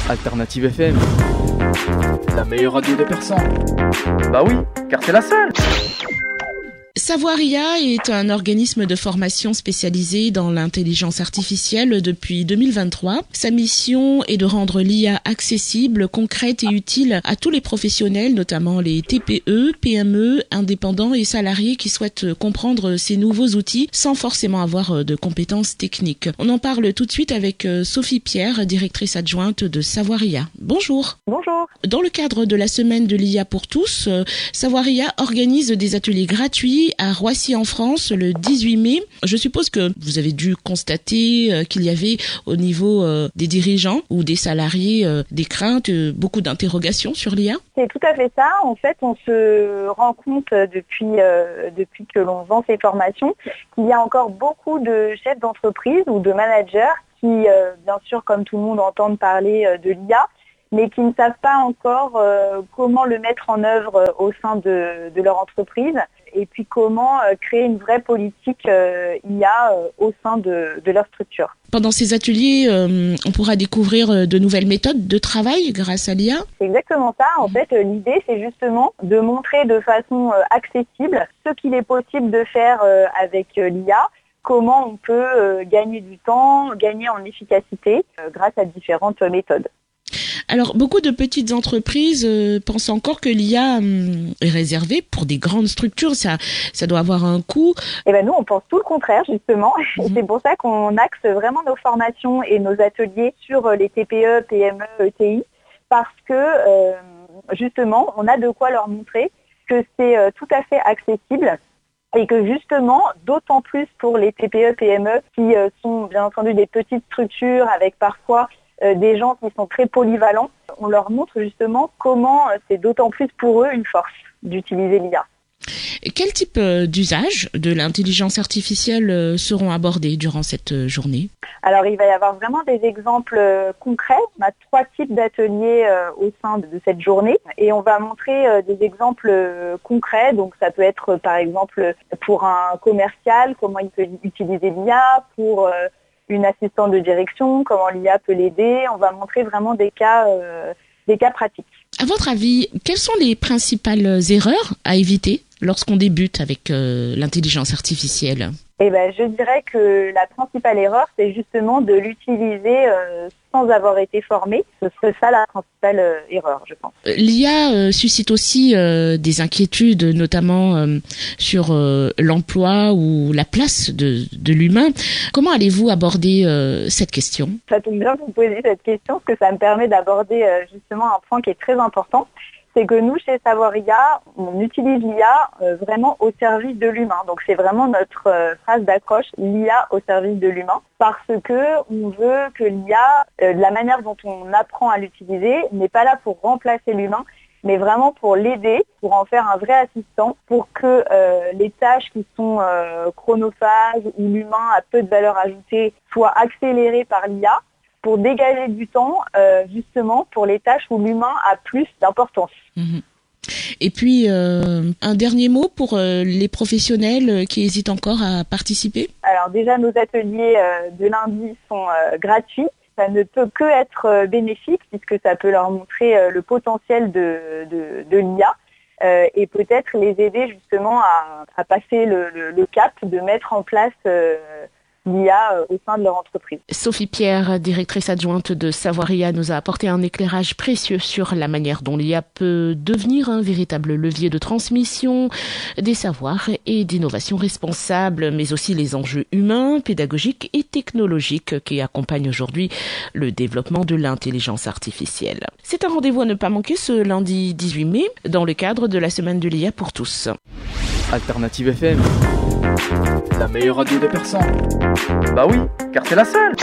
Alternative FM, la meilleure radio de Persan. Bah oui, car c'est la seule. Savoir IA est un organisme de formation spécialisé dans l'intelligence artificielle depuis 2023. Sa mission est de rendre l'IA accessible, concrète et utile à tous les professionnels, notamment les TPE, PME, indépendants et salariés qui souhaitent comprendre ces nouveaux outils sans forcément avoir de compétences techniques. On en parle tout de suite avec Sophie Pierre, directrice adjointe de Savoir IA. Bonjour. Bonjour. Dans le cadre de la semaine de l'IA pour tous, Savoir IA organise des ateliers gratuits à Roissy en France le 18 mai. Je suppose que vous avez dû constater qu'il y avait au niveau des dirigeants ou des salariés des craintes, beaucoup d'interrogations sur l'IA. C'est tout à fait ça. En fait, on se rend compte depuis que l'on vend ces formations qu'il y a encore beaucoup de chefs d'entreprise ou de managers qui, bien sûr, comme tout le monde, entendent parler de l'IA, mais qui ne savent pas encore comment le mettre en œuvre au sein de leur entreprise et puis comment créer une vraie politique IA au sein de leur structure. Pendant ces ateliers, on pourra découvrir de nouvelles méthodes de travail grâce à l'IA. C'est exactement ça. En fait, l'idée, c'est justement de montrer de façon accessible ce qu'il est possible de faire avec l'IA, comment on peut gagner du temps, gagner en efficacité grâce à différentes méthodes. Alors, beaucoup de petites entreprises pensent encore que l'IA est réservée pour des grandes structures. Ça doit avoir un coût. Eh ben nous, on pense tout le contraire, justement. Et c'est pour ça qu'on axe vraiment nos formations et nos ateliers sur les TPE, PME, ETI, parce que, justement, on a de quoi leur montrer que c'est tout à fait accessible et que, justement, d'autant plus pour les TPE, PME qui sont, bien entendu, des petites structures avec parfois des gens qui sont très polyvalents, on leur montre justement comment c'est d'autant plus pour eux une force d'utiliser l'IA. Quel type d'usage de l'intelligence artificielle seront abordés durant cette journée ? Alors, il va y avoir vraiment des exemples concrets. On a 3 types d'ateliers au sein de cette journée et on va montrer des exemples concrets. Donc, ça peut être par exemple pour un commercial, comment il peut utiliser l'IA, pour une assistante de direction, comment l'IA peut l'aider. On va montrer vraiment des cas pratiques. À votre avis, quelles sont les principales erreurs à éviter lorsqu'on débute avec l'intelligence artificielle ? Eh ben, je dirais que la principale erreur, c'est justement de l'utiliser sans avoir été formé. Ce serait ça la principale erreur, je pense. L'IA suscite aussi des inquiétudes, notamment sur l'emploi ou la place de l'humain. Comment allez-vous aborder cette question ? Ça tombe bien que vous posiez cette question, parce que ça me permet d'aborder justement un point qui est très important. C'est que nous, chez Savoir IA, on utilise l'IA vraiment au service de l'humain. Donc, c'est vraiment notre phrase d'accroche, l'IA au service de l'humain, parce que on veut que l'IA, de la manière dont on apprend à l'utiliser, n'est pas là pour remplacer l'humain, mais vraiment pour l'aider, pour en faire un vrai assistant, pour que les tâches qui sont chronophages, où l'humain a peu de valeur ajoutée, soient accélérées par l'IA, pour dégager du temps, justement, pour les tâches où l'humain a plus d'importance. Et puis, un dernier mot pour les professionnels qui hésitent encore à participer ? Alors déjà, nos ateliers de lundi sont gratuits. Ça ne peut que être bénéfique, puisque ça peut leur montrer le potentiel de l'IA et peut-être les aider justement à passer le cap de mettre en place l'IA au sein de leur entreprise. Sophie Pierre, directrice adjointe de Savoir IA, nous a apporté un éclairage précieux sur la manière dont l'IA peut devenir un véritable levier de transmission des savoirs et d'innovation responsable, mais aussi les enjeux humains, pédagogiques et technologiques qui accompagnent aujourd'hui le développement de l'intelligence artificielle. C'est un rendez-vous à ne pas manquer ce lundi 18 mai dans le cadre de la semaine de l'IA pour tous. Alternative FM, la meilleure radio de Persan. Bah oui, car c'est la seule.